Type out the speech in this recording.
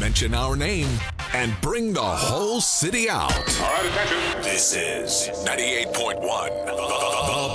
mention our name, and bring the whole city out. All right, attention. This is 98.1 The